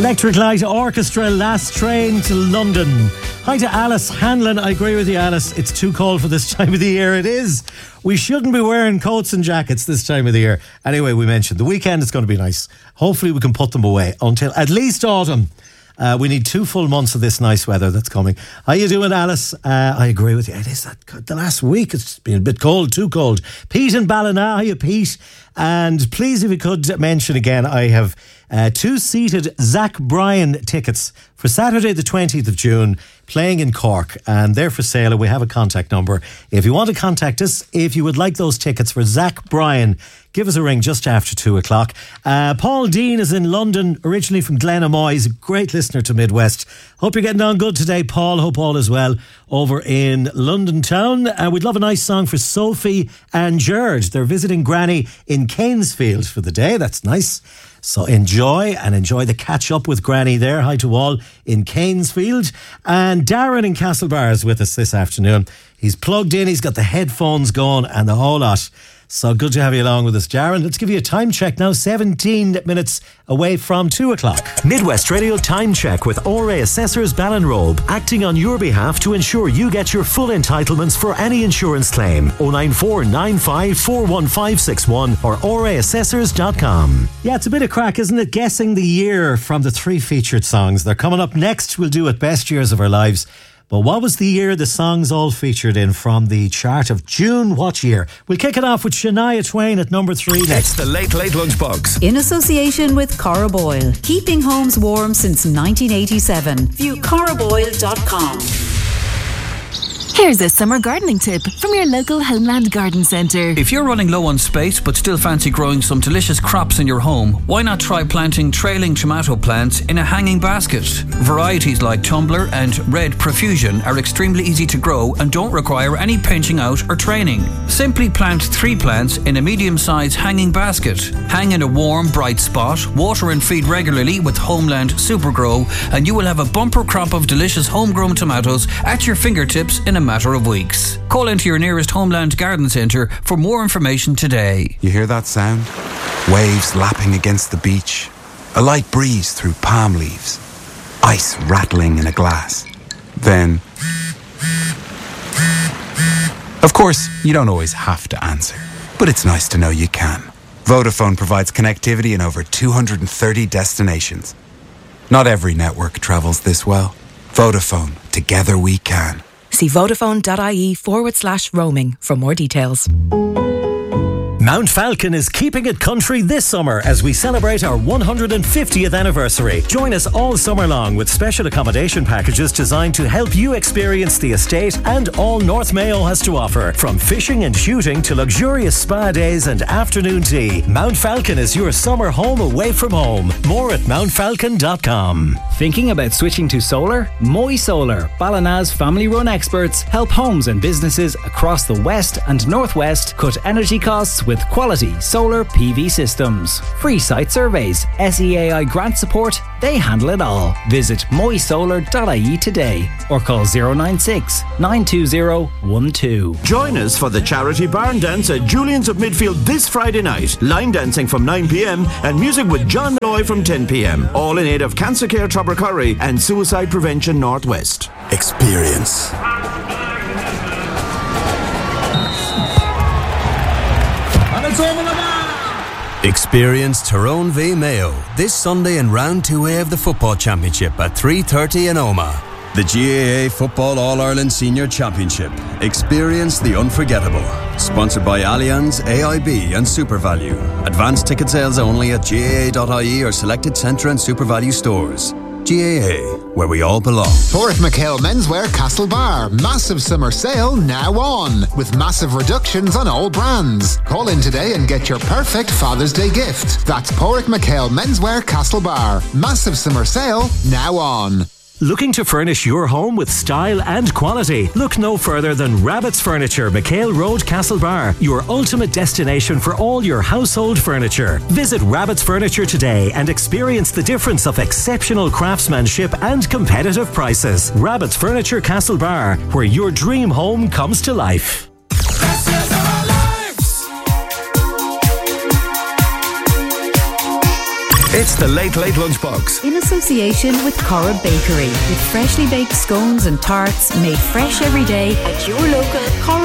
Electric Light Orchestra, Last Train to London. Hi to Alice Hanlon. I agree with you, Alice. It's too cold for this time of the year. It is. We shouldn't be wearing coats and jackets this time of the year. Anyway, we mentioned the weekend is going to be nice. Hopefully we can put them away until at least autumn. We need 2 full months of this nice weather that's coming. How you doing, Alice? I agree with you. It is that the last week. It's been a bit cold, too cold. Pete in Ballina. How you, Pete? And please, if you could mention again, I have 2-seated Zach Bryan tickets for Saturday the 20th of June, playing in Cork, and they're for sale, and we have a contact number. If you want to contact us, if you would like those tickets for Zach Bryan, give us a ring just after 2 o'clock. Paul Dean is in London, originally from Glenamoy. He's a great listener to Midwest. Hope you're getting on good today, Paul. Hope all is well over in London town. We'd love a nice song for Sophie and Jared. They're visiting Granny in Canesfield for the day. That's nice. So enjoy the catch up with Granny there. Hi to all in Canesfield. And Darren in Castlebar is with us this afternoon. He's plugged in, he's got the headphones going and the whole lot. So good to have you along with us, Darren. Let's give you a time check now, 17 minutes away from 2 o'clock. Midwest Radio Time Check with ORA Assessors Ballinrobe, acting on your behalf to ensure you get your full entitlements for any insurance claim. 094 95 41561 or oraassessors.com. Yeah, it's a bit of crack, isn't it? Guessing the year from the 3 featured songs. They're coming up next. We'll do it, Best Years of Our Lives. But what was the year the songs all featured in from the chart of June? What year? We'll kick it off with Shania Twain at number 3 next. It's the Late Late Lunchbox. In association with Cora Boyle. Keeping homes warm since 1987. View coraboyle.com. Here's a summer gardening tip from your local Homeland Garden Centre. If you're running low on space but still fancy growing some delicious crops in your home, why not try planting trailing tomato plants in a hanging basket? Varieties like Tumbler and Red Profusion are extremely easy to grow and don't require any pinching out or training. Simply plant 3 plants in a medium-sized hanging basket. Hang in a warm, bright spot, water and feed regularly with Homeland Supergrow, and you will have a bumper crop of delicious homegrown tomatoes at your fingertips in a matter of weeks. Call into your nearest Homeland Garden Centre for more information today. You hear that sound? Waves lapping against the beach, a light breeze through palm leaves, ice rattling in a glass. Then, of course, you don't always have to answer, but it's nice to know you can. Vodafone provides connectivity in over 230 destinations. Not every network travels this well. Vodafone, together we can. See vodafone.ie/roaming for more details. Mount Falcon is keeping it country this summer as we celebrate our 150th anniversary. Join us all summer long with special accommodation packages designed to help you experience the estate and all North Mayo has to offer. From fishing and shooting to luxurious spa days and afternoon tea, Mount Falcon is your summer home away from home. More at mountfalcon.com. Thinking about switching to solar? Moy Solar, Ballina's family-run experts, help homes and businesses across the west and northwest cut energy costs with quality solar PV systems. Free site surveys, SEAI grant support, they handle it all. Visit moysolar.ie today or call 096 920 12. Join us for the charity barn dance at Julian's of Midfield this Friday night. Line dancing from 9 p.m. and music with John Malloy from 10 p.m. All in aid of Cancer Care Tubbercurry and Suicide Prevention Northwest. Experience. Experience Tyrone v Mayo this Sunday in Round 2A of the Football Championship at 3:30 in Omagh. The GAA Football All-Ireland Senior Championship. Experience the unforgettable. Sponsored by Allianz, AIB and SuperValue. Advanced ticket sales only at GAA.ie or selected Centre and SuperValue stores. GAA, where we all belong. Porrick McHale Menswear Castlebar. Massive summer sale now on. With massive reductions on all brands. Call in today and get your perfect Father's Day gift. That's Porrick McHale Menswear Castlebar. Massive summer sale now on. Looking to furnish your home with style and quality? Look no further than Rabbit's Furniture, McHale Road, Castlebar, your ultimate destination for all your household furniture. Visit Rabbit's Furniture today and experience the difference of exceptional craftsmanship and competitive prices. Rabbit's Furniture, Castlebar, where your dream home comes to life. It's the Late Late Lunchbox. In association with Corrib Bakery, with freshly baked scones and tarts made fresh every day at your local Corrib